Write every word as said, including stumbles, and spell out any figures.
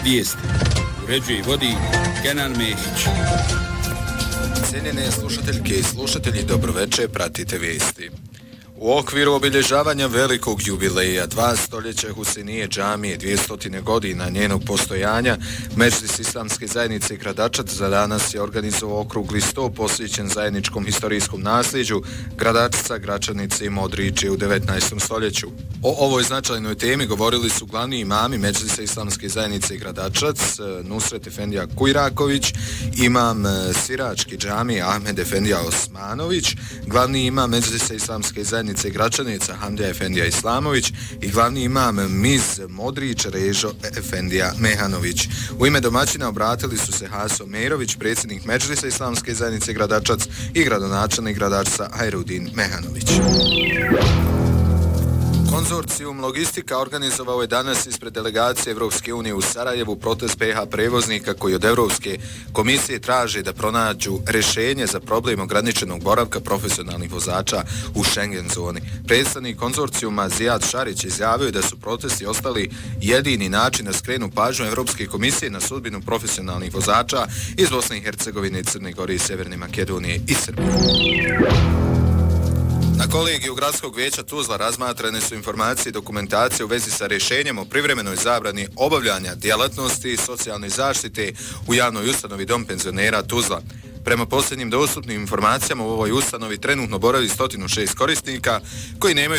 Vijesti. Uređuje i vodi Kenan Mehić. Cijenjene slušateljke i slušatelji, dobro večer, pratite vijesti. U okviru obilježavanja velikog jubileja dva stoljeća Husinije džamije, dvjesto godina njenog postojanja, Medžlis Islamske zajednice Gradačac za danas je organizovao okrugli sto posvećen zajedničkom historijskom nasljeđu Gradačca, Gračanice i Modriče u devetnaestom stoljeću. O ovoj značajnoj temi govorili su glavni imami Medžlisa Islamske zajednice Gradačac, Nusret Efendija Kujraković, imam Sirački džamije Ahmed Efendija Osmanović, glavni imam Medžlisa Islamske zajednice Gračanica Hamdija Efendija Islamović i glavni imam Miz Modrić Režo Efendija Mehanović. U ime domaćina obratili su se Haso Merović, predsjednik Medžlisa Islamske zajednice Gradačac i gradonačelnik Gradačca Hajrudin Mehanović. Konzorcijum Logistika organizovao je danas ispred delegacije Evropske unije u Sarajevu protest P H prevoznika koji od Evropske komisije traže da pronađu rješenje za problem ograničenog boravka profesionalnih vozača u Schengen zoni. Predstavnik konzorcijuma Zijad Šarić izjavio da su protesti ostali jedini način da skrenu pažnju Evropske komisije na sudbinu profesionalnih vozača iz Bosne i Hercegovine, Crne Gore i Sjeverne Makedonije i Srbije. Na kolegiju Gradskog vijeća Tuzla razmatrane su informacije i dokumentacije u vezi sa rješenjem o privremenoj zabrani obavljanja djelatnosti i socijalne zaštite u javnoj ustanovi Dom penzionera Tuzla. Prema posljednjim dostupnim informacijama u ovoj ustanovi trenutno boravi sto šest korisnika koji nemaju